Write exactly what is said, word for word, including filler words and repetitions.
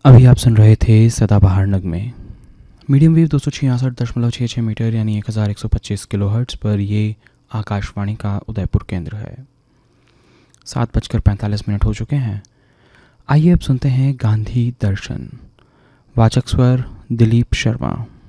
अभी आप सुन रहे थे सदाबहार नगमे। मीडियम वेव दो सौ छियासठ दशमलव छः छः मीटर यानी एक हज़ार एक सौ पच्चीस किलो हर्ट्ज़ पर ये आकाशवाणी का उदयपुर केंद्र है। सात बजकर पैंतालीस मिनट हो चुके हैं। आइए अब सुनते हैं गांधी दर्शन। वाचक स्वर दिलीप शर्मा।